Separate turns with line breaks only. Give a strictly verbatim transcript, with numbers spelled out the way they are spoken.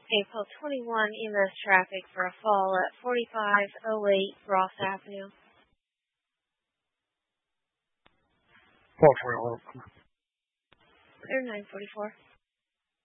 April twenty-one E M S traffic for a fall at forty-five oh eight Ross Avenue.
Four forty-one.
Clear nine forty-four.